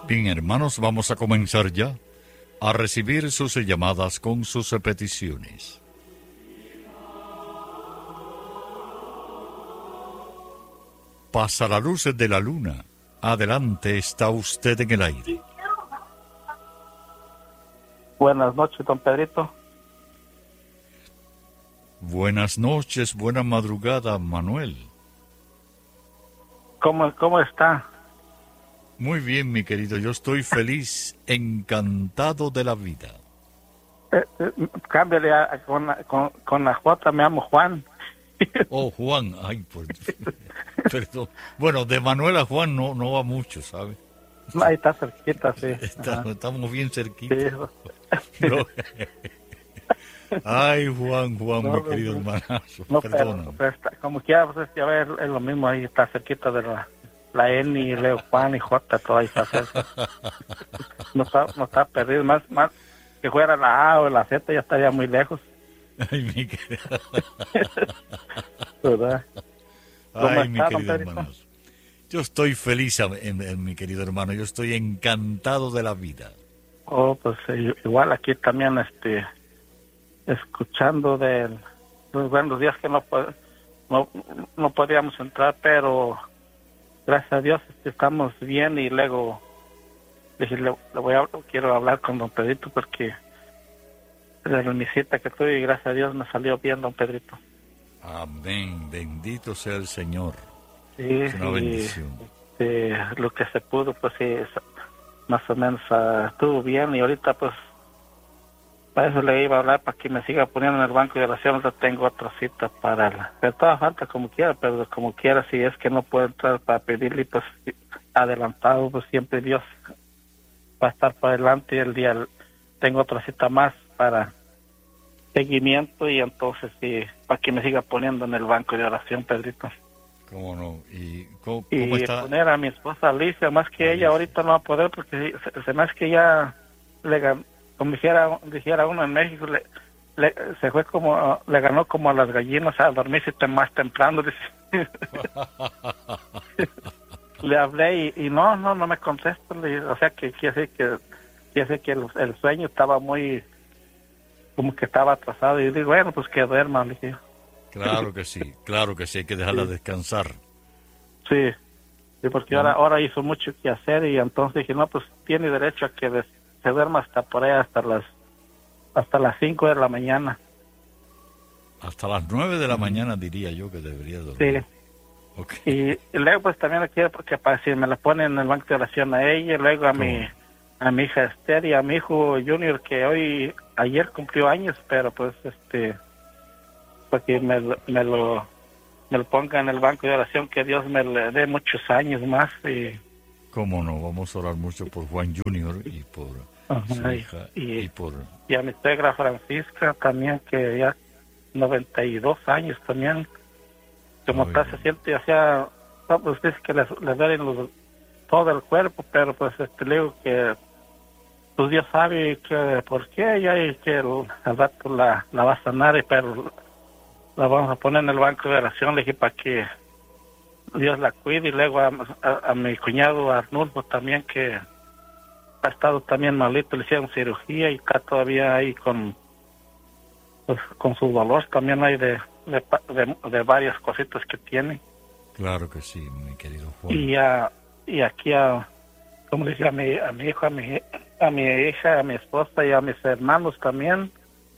Bien, hermanos, vamos a comenzar ya a recibir sus llamadas con sus peticiones. Pasa la luz de la luna. Adelante, está usted en el aire. Buenas noches, don Pedrito. Buenas noches, buena madrugada, Manuel. ¿Cómo está? Muy bien, mi querido, yo estoy feliz, encantado de la vida. Cámbiale con la J, me llamo Juan. Oh, Juan, ay, perdón. Bueno, de Manuel a Juan no va mucho, ¿sabe? Ahí está cerquita, sí. Estamos bien cerquita. Sí. No. Ay, Juan, mi querido hermanazo, perdóname. Pero como quiera, pues ya ver, es lo mismo, ahí está cerquita de la N y Leo Juan y J, todo ahí está cerca. No está perdido, más que fuera la A o la Z ya estaría muy lejos. Ay, mi querido. ¿Verdad? Ay, mi querido hermano. Yo estoy feliz, mi querido hermano. Yo estoy encantado de la vida. Oh, pues igual aquí también, escuchando de los buenos días que no podíamos entrar, pero gracias a Dios estamos bien y luego dije, quiero hablar con don Pedrito porque de mi cita que tuve y gracias a Dios me salió bien, don Pedrito. Amén, bendito sea el Señor. Sí, es una bendición. Lo que se pudo, pues sí, más o menos estuvo bien y ahorita pues para eso le iba a hablar, para que me siga poniendo en el banco de oración. Yo tengo otra cita pero toda falta como quiera, pero como quiera, si es que no puedo entrar para pedirle, pues adelantado, pues siempre Dios va a estar para adelante y el día tengo otra cita más para seguimiento y entonces sí, para que me siga poniendo en el banco de oración, Pedrito. ¿Cómo no? ¿Y cómo está? Poner a mi esposa Alicia, más que ella ahorita no va a poder porque se me hace que ya le ganó, como dijera uno en México, se fue como, le ganó como a las gallinas a dormirse más temprano. Le hablé y no me contesta, o sea que quiere decir que el sueño estaba muy, como que estaba atrasado y digo, bueno, pues que duerma, le dije. Claro que sí, hay que dejarla descansar. Sí, porque ahora hizo mucho que hacer y entonces dije, no, pues tiene derecho a que se duerma hasta por ahí, hasta las 5 de la mañana. Hasta las 9 de la mañana diría yo que debería dormir. Sí. Okay. Y luego pues también le quiero, porque para si me la ponen en el banco de oración a ella, y luego a mi hija Esther y a mi hijo Junior, que ayer cumplió años, pero pues porque me lo ponga en el banco de oración, que Dios me le dé muchos años más. Y cómo no, vamos a orar mucho por Juan Junior y por su hija y a mi suegra Francisca también, que ya 92 años también, como está, se siente, o sea, pues dice que le duelen todo el cuerpo, pero pues le digo que pues Dios sabe que por qué, y que al rato la va a sanar, pero la vamos a poner en el banco de oración, le dije, para que Dios la cuide. Y luego a mi cuñado Arnulfo también, que ha estado también malito, le hicieron cirugía y está todavía ahí con su dolor también hay de varias cositas que tiene. Claro que sí, mi querido Juan. Y aquí como le dije, a mi hijo, a mi hija, a mi esposa y a mis hermanos también.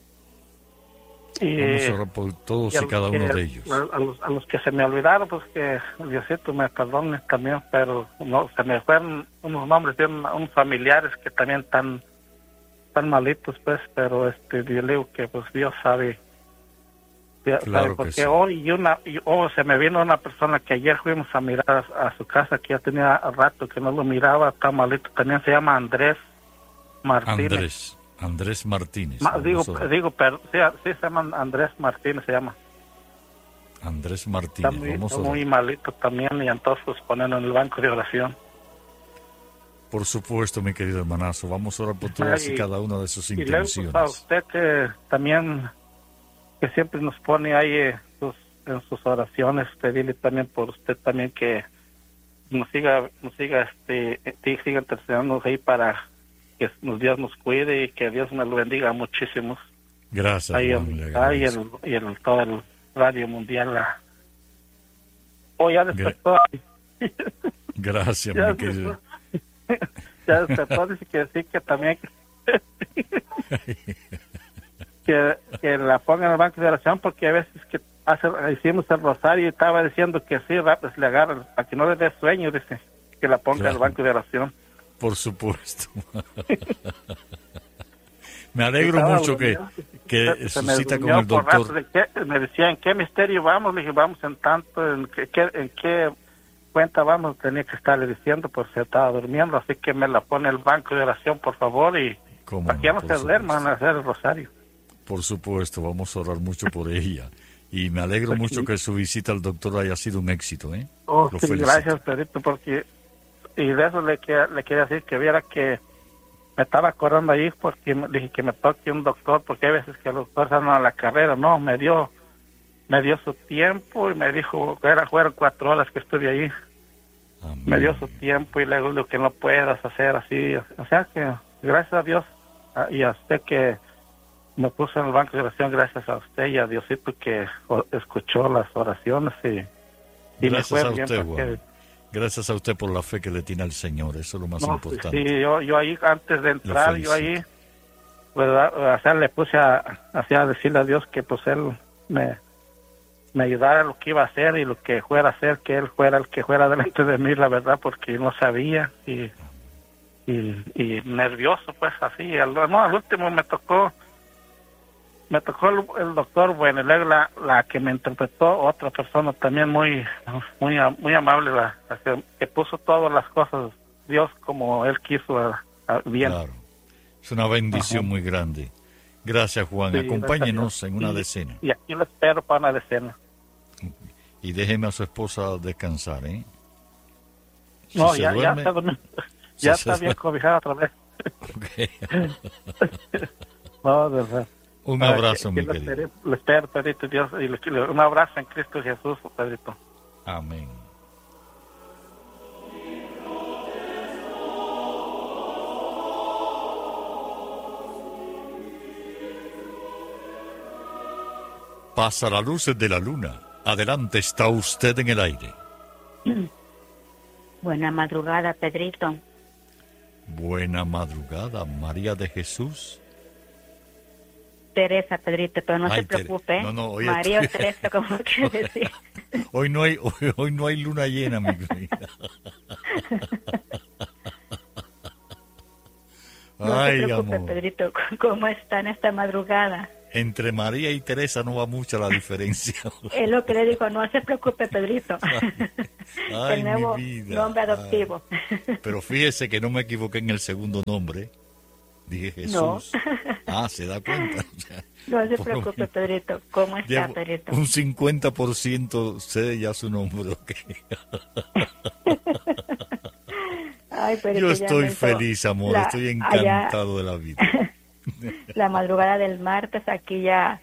Vamos a orar por todos y cada uno de ellos. A los que se me olvidaron, pues que Diosito me perdone también, pero no, se me fueron unos nombres de unos familiares que también están malitos, pues, pero yo digo que pues Dios sabe. Claro porque sí. Hoy se me vino una persona que ayer fuimos a mirar a su casa, que ya tenía rato que no lo miraba, está malito, también se llama Andrés Martínez. Andrés Martínez. Pero sí se llama Andrés Martínez, se llama. Andrés Martínez. Está muy malito también, y entonces pues ponerlo en el banco de oración. Por supuesto, mi querido hermanazo, vamos a orar por todas y cada una de sus intenciones. Y luego, para usted que también, que siempre nos pone ahí en sus oraciones, pedirle también por usted también que siga intercediendo ahí para que Dios nos cuide y que Dios me lo bendiga muchísimo. Gracias, Ahí Juan, le agradezco. todo el radio mundial. Ya despertó. Gracias, Ya mi querido. Ya despertó, dice que sí, que también que la ponga en el banco de oración, porque a veces que hicimos el rosario y estaba diciendo que sí, pues le agarra, para que no le dé sueño, dice, que la ponga en el banco de oración. Por supuesto. Me alegro mucho que su cita con el doctor. Me decía, ¿en qué misterio vamos? Le dije, vamos en tanto, ¿en qué cuenta vamos? Tenía que estarle diciendo, por si estaba durmiendo, así que me la pone el banco de oración, por favor, y para que ya no se duerman a hacer el rosario. Por supuesto, vamos a orar mucho por ella. Y me alegro mucho que su visita al doctor haya sido un éxito, ¿eh? Sí, gracias, Pedrito, porque... Y de eso le quería decir que viera que me estaba acordando ahí, porque le dije que me toque un doctor, porque hay veces que los doctores andan a la carrera. No, me dio su tiempo y me dijo que fueron 4 horas que estuve ahí. Amén. Me dio su tiempo y luego lo que no puedas hacer así. O sea que gracias a Dios y a usted que me puso en el banco de oración, gracias a usted y a Diosito que escuchó las oraciones y gracias me fue a bien usted, porque... Gracias a usted por la fe que le tiene al Señor, eso es lo más importante. Sí, yo ahí, antes de entrar, yo ahí, ¿verdad? O sea, le puse a decirle a Dios que pues Él me ayudara en lo que iba a hacer y lo que fuera a hacer, que Él fuera el que fuera delante de mí, la verdad, porque no sabía y nervioso, pues así. Al último me tocó el doctor, bueno, y luego la que me interpretó, otra persona también muy amable, la que puso todas las cosas, Dios como Él quiso, bien. Claro, es una bendición muy grande. Gracias, Juan. Sí, acompáñenos en una decena. Y aquí lo espero para una decena. Y déjeme a su esposa descansar, ¿eh? Si no, ya está durmiendo. Ya está bien cobijada otra vez. Okay. No, de verdad. Un abrazo, mi querido. Le espero, Pedrito, Dios, y un abrazo en Cristo Jesús, Pedrito. Amén. Pasa la luz de la luna. Adelante, está usted en el aire. Buena madrugada, Pedrito. Buena madrugada, María de Jesús. Teresa, Pedrito, pero no se preocupe. María o Teresa, como quiere decir. Hoy no hay luna llena, mi querida. No se preocupe, Pedrito, ¿cómo está en esta madrugada? Entre María y Teresa no va mucha la diferencia. Es lo que le digo, no se preocupe, Pedrito. Ay, el nuevo mi vida. Nombre adoptivo. Pero fíjese que no me equivoqué en el segundo nombre. Dije Jesús. No. ¿Se da cuenta? No se preocupe, Pedrito. ¿Cómo está, Pedrito? Un 50% sé ya su nombre. Ay, Pedrito, yo estoy feliz, amor. Estoy encantado de la vida. La madrugada del martes, aquí ya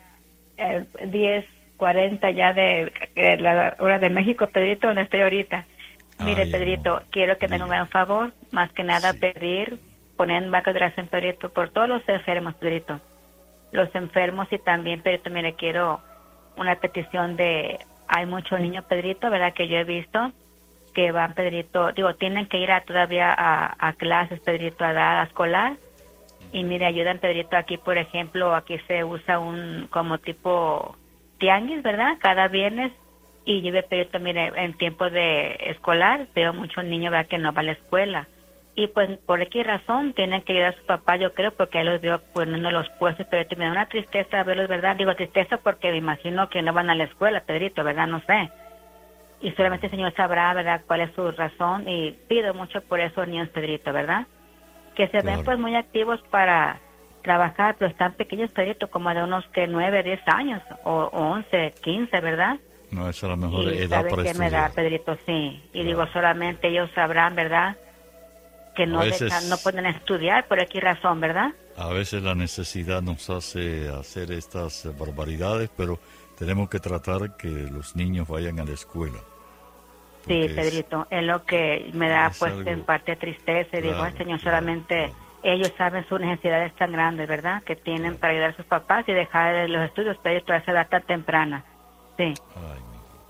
10:40 ya de la hora de México, Pedrito, donde estoy ahorita. Mire, Pedrito, amor, quiero que me hagan un favor, más que nada pedir, poner en banco de oración, Pedrito, por todos los enfermos, Pedrito. Los enfermos y también, Pedrito, mire, quiero una petición hay muchos niños, Pedrito, ¿verdad? Que yo he visto que van, Pedrito, tienen que ir todavía a clases, Pedrito, a edad escolar. Y mire, ayudan, Pedrito, aquí, por ejemplo, aquí se usa como tipo tianguis, ¿verdad? Cada viernes. Y yo, Pedrito, mire, en tiempo de escolar, veo muchos niños, ¿verdad?, que no van a la escuela. Y pues, por qué razón, tienen que ayudar a su papá, yo creo, porque ahí los veo poniendo los puestos, Pedrito. Me da una tristeza verlos, ¿verdad? Digo tristeza porque me imagino que no van a la escuela, Pedrito, ¿verdad? No sé. Y solamente el Señor sabrá, ¿verdad?, cuál es su razón. Y pido mucho por esos niños, Pedrito, ¿verdad?, que se ven pues muy activos para trabajar, pero están pequeños, Pedrito, como de unos 9, 10 años, o 11, 15, ¿verdad? No, esa es la mejor edad para estudiar. me da, Pedrito, sí. Y digo, solamente ellos sabrán, ¿verdad?, que no pueden estudiar, por qué razón, ¿verdad? A veces la necesidad nos hace hacer estas barbaridades, pero tenemos que tratar que los niños vayan a la escuela. Sí, Pedrito, es lo que me da pues algo, en parte tristeza y digo, claro, Señor, claro, solamente claro. ellos saben sus necesidades tan grandes, ¿verdad? Que tienen para ayudar a sus papás y dejar los estudios, Pedrito, a esa edad tan temprana. Sí. Ay,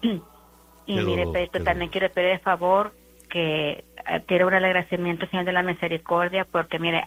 Y qué mire, dolor, Pedrito, qué también dolor. quiero pedir el favor que quiero un agradecimiento, Señor de la Misericordia, porque mire,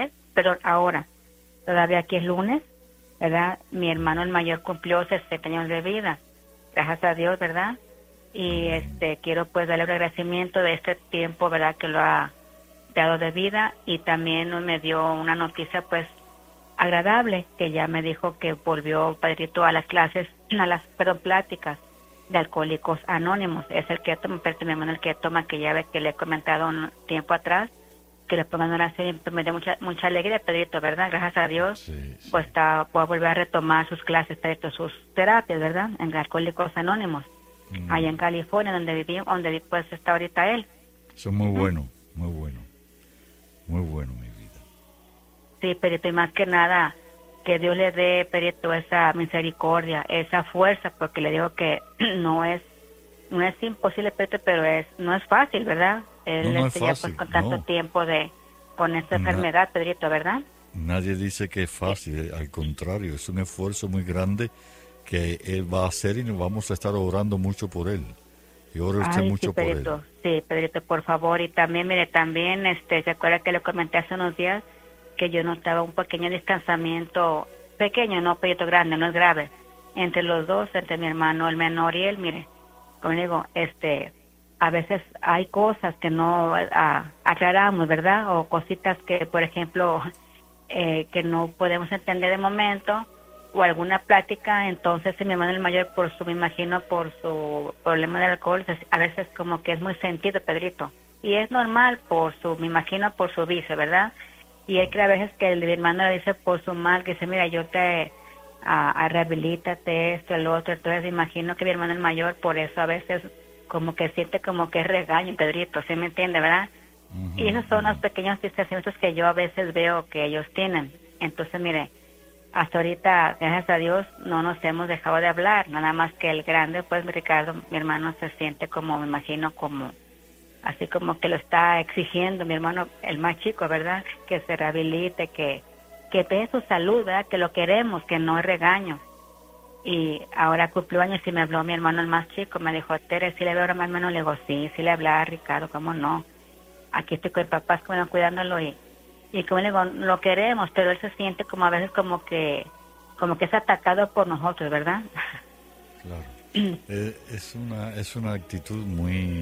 ahora, todavía aquí es lunes, ¿verdad? Mi hermano el mayor cumplió 60 años de vida, gracias a Dios, ¿verdad? Y quiero pues darle un agradecimiento de este tiempo, ¿verdad? Que lo ha dado de vida, y también me dio una noticia pues agradable, que ya me dijo que volvió, Padrito, a las clases, pláticas de Alcohólicos Anónimos. Es el que toma, pero mi hermano el que toma, que ya ve que le he comentado un tiempo atrás, que le pongan oración, y pues me dio mucha alegría, Pedrito, ¿verdad? Gracias a Dios, Sí, sí. pues puede volver a retomar sus clases, Pedrito, sus terapias, ¿verdad? En Alcohólicos Anónimos, allá en California, donde pues está ahorita él. Eso es muy bueno, muy bueno. Muy bueno, mi vida. Sí, Pedrito, y más que nada, que Dios le dé, Pedrito, esa misericordia, esa fuerza, porque le digo que no es imposible, Pedrito, pero no es fácil, ¿verdad? Él No es ya fácil, pues con tanto no. tiempo con esta enfermedad, Pedrito, ¿verdad? Nadie dice que es fácil, al contrario, es un esfuerzo muy grande que él va a hacer y nos vamos a estar orando mucho por él. Y ore usted Ay, sí, mucho por él. Pedrito, sí, Pedrito, por favor. Y también, mire, ¿se acuerda que le comenté hace unos días que yo notaba un pequeño distanciamiento, pequeño, no, Pedrito, grande, no es grave, entre los dos, entre mi hermano, el menor, y él? Mire, como digo, a veces hay cosas que no aclaramos, ¿verdad? O cositas que, por ejemplo, que no podemos entender de momento, o alguna plática. Entonces mi hermano el mayor, me imagino por su problema del alcohol, a veces como que es muy sentido, Pedrito, y es normal me imagino por su vicio, ¿verdad? Y él cree a veces que mi hermano le dice por su mal, que dice, mira, yo te rehabilítate, esto, el otro. Entonces imagino que mi hermano el mayor por eso a veces como que siente como que es regaño, Pedrito, ¿sí me entiende, verdad? Y esos son los pequeños distanciamientos que yo a veces veo que ellos tienen. Entonces, mire, hasta ahorita, gracias a Dios, no nos hemos dejado de hablar, nada más que el grande, pues, Ricardo, mi hermano, se siente como, me imagino, como, así como que lo está exigiendo, mi hermano, el más chico, ¿verdad? Que se rehabilite, que tenga su salud, ¿verdad? Que lo queremos, que no es regaño. Y ahora cumplió años y me habló mi hermano, el más chico, me dijo, Tere, ¿sí le veo ahora más o menos? Le digo, sí le hablaba a Ricardo, ¿cómo no? Aquí estoy con el papá, cuidándolo, y como le digo, lo queremos, pero él se siente como a veces como que es atacado por nosotros, ¿verdad? Claro. Es una actitud muy...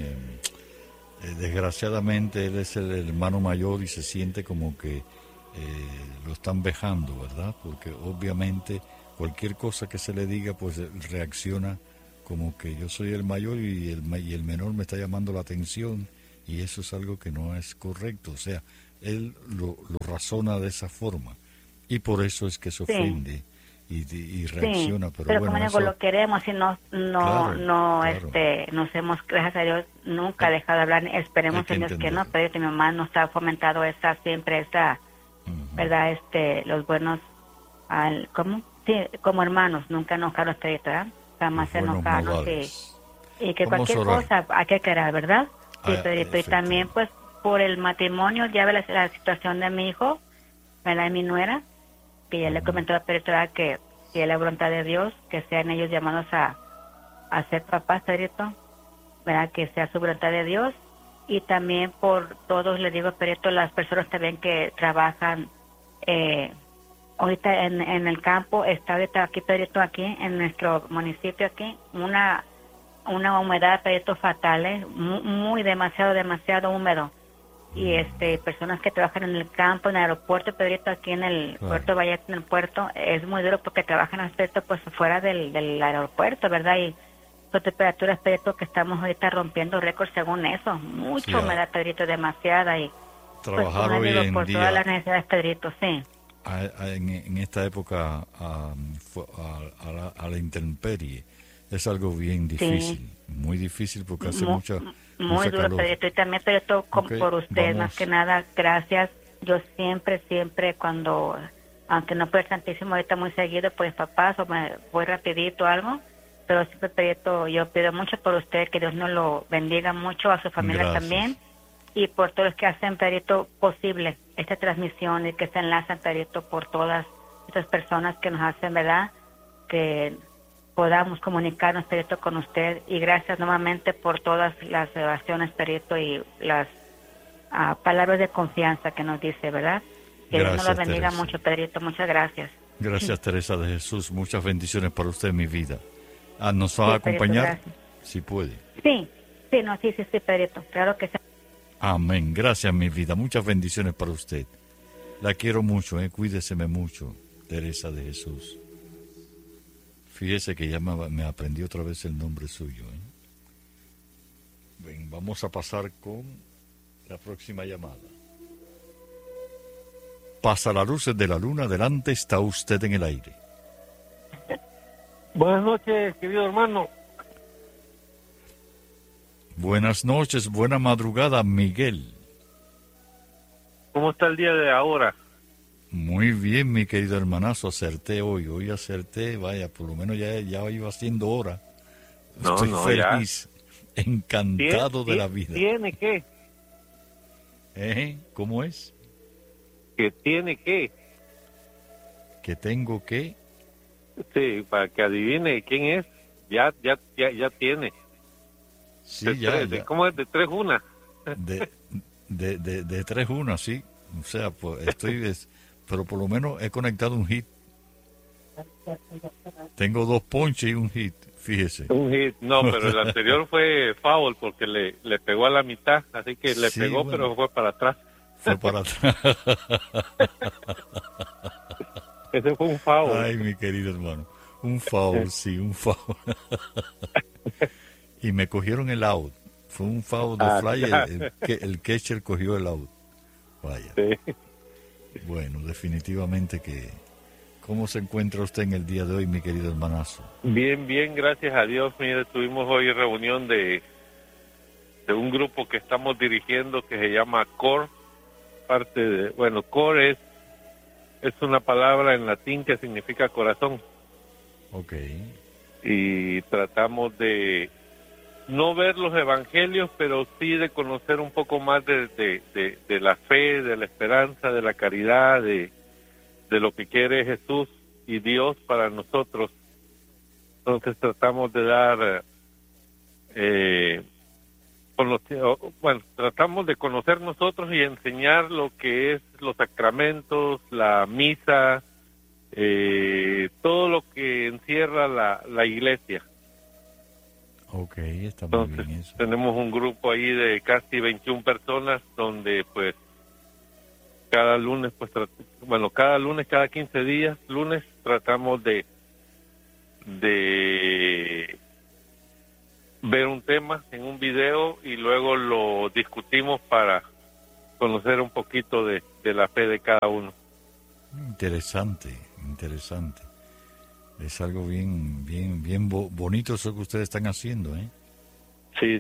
desgraciadamente él es el hermano mayor y se siente como que lo están vejando, ¿verdad? Porque obviamente cualquier cosa que se le diga, pues reacciona como que yo soy el mayor y el menor me está llamando la atención, y eso es algo que no es correcto. O sea, él lo razona de esa forma y por eso es que se ofende y reacciona. Sí, pero bueno, como digo, lo queremos y claro, nos hemos, gracias a Dios, nunca dejado de hablar. Esperemos en Dios que no, pero mi mamá nos ha fomentado siempre esa, ¿verdad? Los buenos, ¿cómo? Sí, como hermanos, nunca enojarnos, ¿verdad? Jamás enojarnos, y que cualquier cosa hay que querer, ¿verdad? Sí, Pedrito, y también pues por el matrimonio, ya ve la situación de mi hijo, ¿verdad? De mi nuera, que ya le comentó a Pedrito que si es la voluntad de Dios, que sean ellos llamados a ser papás, Pedrito, ¿verdad? Que sea su voluntad de Dios. Y también por todos, le digo, Pedrito, las personas también que trabajan ahorita en el campo. Está ahorita aquí, Pedrito, aquí en nuestro municipio, aquí, una humedad, Pedrito, fatal, muy demasiado húmedo. Y personas que trabajan en el campo, en el aeropuerto, Pedrito, aquí en el puerto Vallarta, en el puerto, es muy duro porque trabajan aspecto pues fuera del aeropuerto, ¿verdad? Y son temperaturas, Pedrito, que estamos ahorita rompiendo récords según eso. Mucha humedad, Pedrito, demasiada. Y trabajar pues, hoy en por día, todas las necesidades, Pedrito, sí. En esta época a la intemperie es algo bien difícil, muy difícil porque hace mucha duro, calor. Pedrito, y también, Pedrito, por usted, más que nada, gracias. Yo siempre, cuando, aunque no puedo Santísimo ahorita muy seguido, pues papás, o me voy rapidito algo, pero siempre, Pedrito, yo pido mucho por usted, que Dios nos lo bendiga mucho, a su familia Gracias. también, y por todos los que hacen, Pedrito, posible esta transmisión y que se enlazan, Pedrito, por todas estas personas que nos hacen, ¿verdad?, que podamos comunicarnos, Pedrito, con usted. Y gracias nuevamente por todas las oraciones, Pedrito, y las palabras de confianza que nos dice, ¿verdad? Que Dios nos lo bendiga mucho, Pedrito. Muchas gracias. Gracias, Teresa de Jesús. Muchas bendiciones para usted en mi vida. ¿Nos va a acompañar? Pedrito, si puede. Sí, Pedrito. Claro que sí. Amén. Gracias, mi vida. Muchas bendiciones para usted. La quiero mucho, cuídeseme mucho, Teresa de Jesús. Fíjese que ya me aprendí otra vez el nombre suyo. Ven, vamos a pasar con la próxima llamada. Pasa las luces de la luna, adelante, está usted en el aire. Buenas noches, querido hermano. Buenas noches, buena madrugada, Miguel. ¿Cómo está el día de ahora? Muy bien, mi querido hermanazo, acerté hoy acerté, vaya, por lo menos ya iba haciendo hora. Estoy feliz, ya. Encantado de la vida. ¿Tiene qué? ¿Cómo es? ¿Que tiene qué? ¿Que tengo qué? Sí, para que adivine quién es, ya tiene. Sí, ya. ¿Cómo es? De 3-1. De 3-1, sí. O sea, pues pero por lo menos he conectado un hit. Tengo 2 ponches y un hit, fíjese. Un hit, no, pero el anterior fue foul porque le pegó a la mitad, así que le pegó, bueno, pero fue para atrás. Fue para atrás. Ese fue un foul. Ay, mi querido hermano. Un foul, sí, un foul. Y me cogieron el out. Fue un foul de fly, el catcher cogió el out. Vaya. Sí. Bueno, definitivamente que... ¿Cómo se encuentra usted en el día de hoy, mi querido hermanazo? Bien, gracias a Dios. Mire, tuvimos hoy reunión de un grupo que estamos dirigiendo que se llama CORE. CORE es una palabra en latín que significa corazón. Ok. Y tratamos de no ver los evangelios, pero sí de conocer un poco más de la fe, de la esperanza, de la caridad, de lo que quiere Jesús y Dios para nosotros. Entonces tratamos de dar, tratamos de conocer nosotros y enseñar lo que es los sacramentos, la misa, todo lo que encierra la iglesia. Ok, está muy Entonces, bien eso. Tenemos un grupo ahí de casi 21 personas donde pues cada lunes, cada 15 días, lunes, tratamos de ver un tema en un video y luego lo discutimos para conocer un poquito de la fe de cada uno. Interesante. Es algo bien bonito eso que ustedes están haciendo, ¿eh? Sí.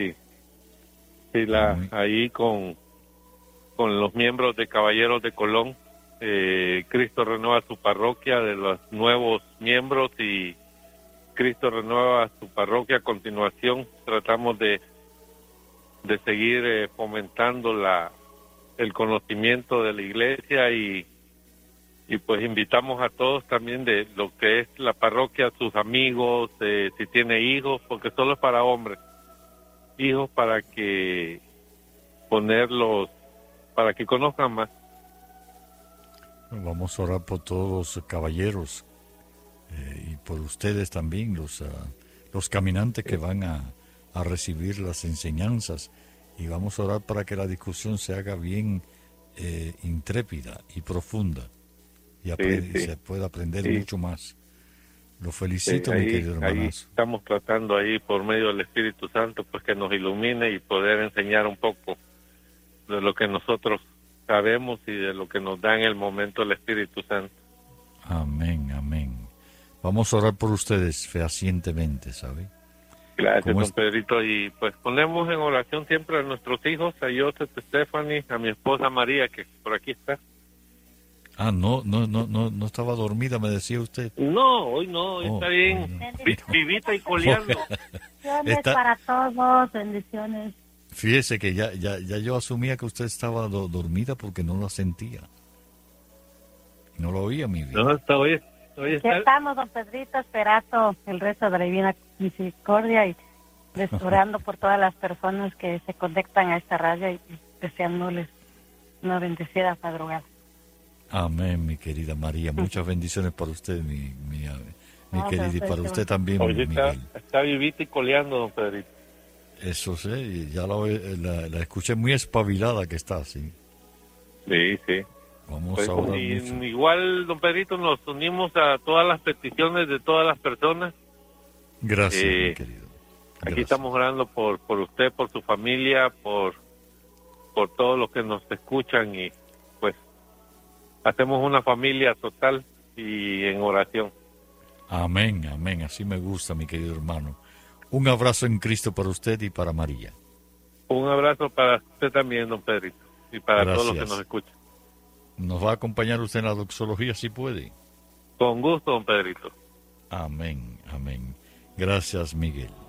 Ahí con los miembros de Caballeros de Colón, Cristo renueva su parroquia de los nuevos miembros y Cristo renueva su parroquia. A continuación tratamos de seguir fomentando el conocimiento de la iglesia y pues invitamos a todos también de lo que es la parroquia, sus amigos, si tiene hijos, porque solo es para hombres, hijos para que para que conozcan más. Vamos a orar por todos los caballeros y por ustedes también, los caminantes que van a recibir las enseñanzas, y vamos a orar para que la discusión se haga bien intrépida y profunda y se pueda aprender mucho más. Lo felicito, mi querido hermanazo. Ahí estamos tratando ahí por medio del Espíritu Santo pues que nos ilumine y poder enseñar un poco de lo que nosotros sabemos y de lo que nos da en el momento el Espíritu Santo. Amén. Vamos a orar por ustedes fehacientemente, ¿sabe? Gracias, don Pedrito. Y pues ponemos en oración siempre a nuestros hijos, a Joseph, Stephanie, a mi esposa María, que por aquí está. No estaba dormida, me decía usted. No, hoy no, está bien. Vivita y coleando. Bendiciones para todos, bendiciones. Fíjese que ya yo asumía que usted estaba dormida porque no la sentía. No lo oía, mi vida. No, hasta hoy está... Estamos, don Pedrito, esperando el resto de la Divina Misericordia y orando por todas las personas que se conectan a esta radio y deseándoles una bendecida madrugada. Amén, mi querida María. Muchas bendiciones para usted, mi querida, y para usted también, Miguel. Está vivita y coleando, don Pedrito. Eso sí, ya la escuché muy espabilada que está, sí. Sí. Vamos pues, a orar mucho. Igual, don Pedrito, nos unimos a todas las peticiones de todas las personas. Gracias, mi querido. Gracias. Aquí estamos orando por usted, por su familia, por todos los que nos escuchan y pues hacemos una familia total y en oración. Amén, amén. Así me gusta, mi querido hermano. Un abrazo en Cristo para usted y para María. Un abrazo para usted también, don Pedrito, y para todos los que nos escuchan. ¿Nos va a acompañar usted en la doxología si puede? Con gusto, don Pedrito. Amén, amén. Gracias, Miguel.